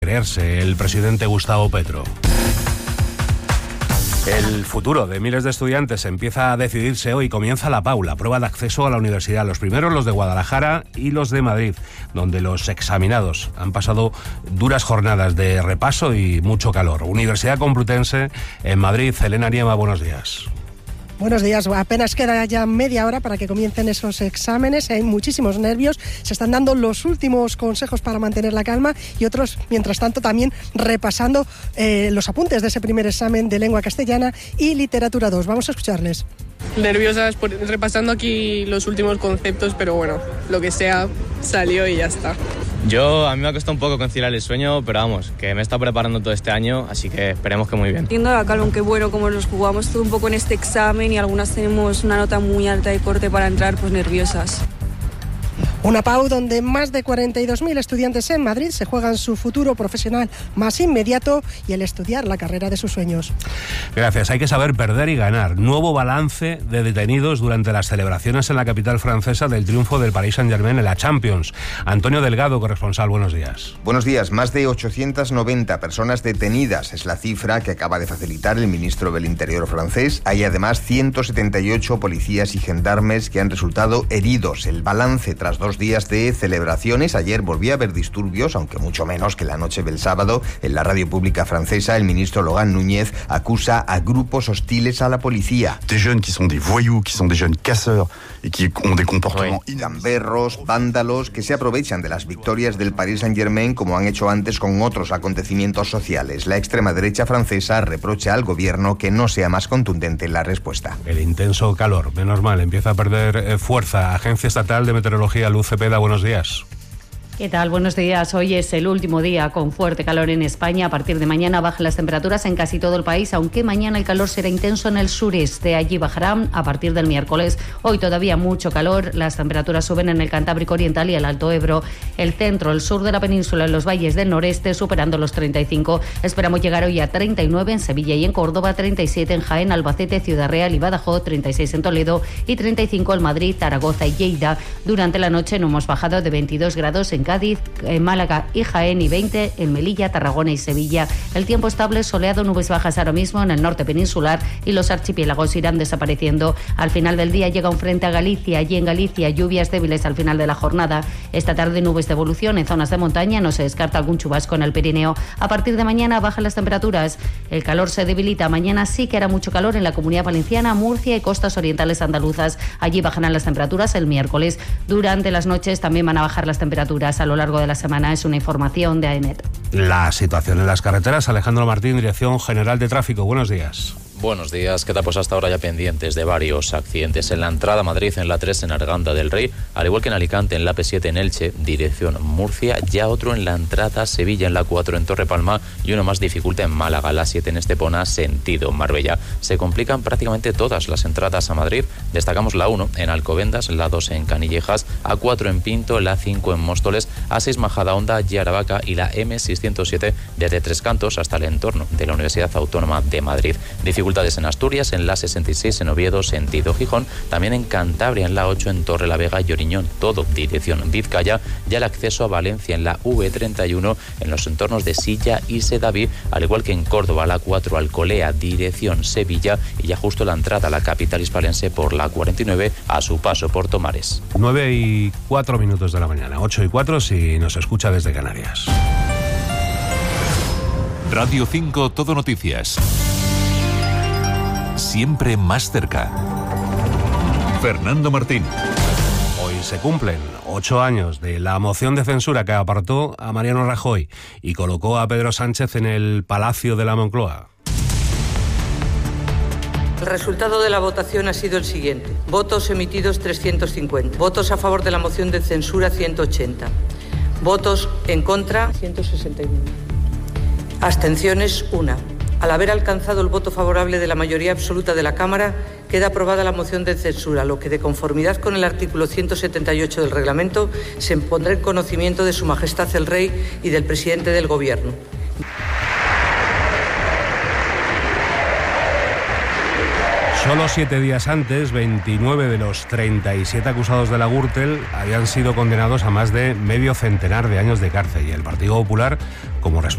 creerse el presidente Gustavo Petro. El futuro de miles de estudiantes empieza a decidirse hoy. Comienza la PAU, la prueba de acceso a la universidad. Los primeros, los de Guadalajara y los de Madrid, donde los examinados han pasado duras jornadas de repaso y mucho calor. Universidad Complutense en Madrid. Elena Nieva, buenos días. Buenos días, apenas queda ya media hora para que comiencen esos exámenes, hay muchísimos nervios, se están dando los últimos consejos para mantener la calma y otros, mientras tanto, también repasando los apuntes de ese primer examen de lengua castellana y literatura 2. Vamos a escucharles. Nerviosas repasando aquí los últimos conceptos, pero bueno, lo que sea, salió y ya está. A mí me ha costado un poco conciliar el sueño, pero vamos, que me he estado preparando todo este año, así que esperemos que muy bien. Entiendo la calma, aunque bueno, como nos jugamos todo un poco en este examen y algunas tenemos una nota muy alta de corte para entrar, pues nerviosas. Una PAU donde más de 42.000 estudiantes en Madrid se juegan su futuro profesional más inmediato y el estudiar la carrera de sus sueños. Gracias. Hay que saber perder y ganar. Nuevo balance de detenidos durante las celebraciones en la capital francesa del triunfo del Paris Saint-Germain en la Champions. Antonio Delgado, corresponsal, buenos días. Buenos días. Más de 890 personas detenidas es la cifra que acaba de facilitar el ministro del Interior francés. Hay además 178 policías y gendarmes que han resultado heridos. El balance tras 2 días de celebraciones. Ayer volvió a haber disturbios, aunque mucho menos que la noche del sábado. En la radio pública francesa, el ministro Logan Núñez acusa a grupos hostiles a la policía. Des jeunes qui sont des voyous, qui sont des jeunes casseurs y qui ont des comportements gamberros, vándalos que se aprovechan de las victorias del Paris Saint-Germain como han hecho antes con otros acontecimientos sociales. La extrema derecha francesa reprocha al gobierno que no sea más contundente en la respuesta. El intenso calor, menos mal, empieza a perder fuerza. Agencia Estatal de Meteorología, Luz Cepeda, buenos días. ¿Qué tal? Buenos días. Hoy es el último día con fuerte calor en España. A partir de mañana bajan las temperaturas en casi todo el país, aunque mañana el calor será intenso en el sureste. Allí bajarán a partir del miércoles. Hoy todavía mucho calor. Las temperaturas suben en el Cantábrico Oriental y el Alto Ebro, el centro, el sur de la península, en los valles del noreste, superando los 35. Esperamos llegar hoy a 39 en Sevilla y en Córdoba, 37 en Jaén, Albacete, Ciudad Real y Badajoz, 36 en Toledo y 35 en Madrid, Zaragoza y Lleida. Durante la noche no hemos bajado de 22 grados en Cádiz, en Málaga y Jaén y 20 en Melilla, Tarragona y Sevilla. El tiempo estable, soleado, nubes bajas ahora mismo en el norte peninsular y los archipiélagos irán desapareciendo. Al final del día llega un frente a Galicia. Allí en Galicia lluvias débiles al final de la jornada. Esta tarde nubes de evolución en zonas de montaña, no se descarta algún chubasco en el Pirineo. A partir de mañana bajan las temperaturas. El calor se debilita. Mañana sí que hará mucho calor en la Comunidad Valenciana, Murcia y costas orientales andaluzas. Allí bajarán las temperaturas el miércoles. Durante las noches también van a bajar las temperaturas a lo largo de la semana. Es una información de AEMET. La situación en las carreteras. Alejandro Martín, Dirección General de Tráfico. Buenos días. Buenos días. ¿Qué tal? Pues hasta ahora ya pendientes de varios accidentes en la entrada a Madrid, en la 3 en Arganda del Rey, al igual que en Alicante, en la P7 en Elche, dirección Murcia, ya otro en la entrada a Sevilla, en la 4 en Torrepalma y uno más dificulta en Málaga, la 7 en Estepona, sentido Marbella. Se complican prácticamente todas las entradas a Madrid. Destacamos la 1 en Alcobendas, la 2 en Canillejas, A4 en Pinto, la 5 en Móstoles, A6 Majadahonda y Aravaca y la M607 desde Tres Cantos hasta el entorno de la Universidad Autónoma de Madrid. Dificultades en Asturias, en la 66 en Oviedo, sentido Gijón, también en Cantabria, en la 8 en Torrelavega y Oriñón, todo dirección Vizcaya, ya el acceso a Valencia en la V31 en los entornos de Silla y Sedaví, al igual que en Córdoba, la 4 Alcolea, dirección Sevilla y ya justo la entrada a la capital hispalense por la 49 a su paso por Tomares. 9:04 de la mañana, 8:04 si nos escucha desde Canarias. Radio 5 Todo Noticias. Siempre más cerca. Fernando Martín. Hoy se cumplen 8 años de la moción de censura que apartó a Mariano Rajoy y colocó a Pedro Sánchez en el Palacio de la Moncloa. El resultado de la votación ha sido el siguiente. Votos emitidos 350. Votos a favor de la moción de censura 180. Votos en contra 161. Abstenciones 1. Al haber alcanzado el voto favorable de la mayoría absoluta de la Cámara, queda aprobada la moción de censura, lo que, de conformidad con el artículo 178 del reglamento, se pondrá en conocimiento de Su Majestad el Rey y del presidente del Gobierno. Solo 7 días antes, 29 de los 37 acusados de la Gürtel habían sido condenados a más de medio centenar de años de cárcel y el Partido Popular, como responsable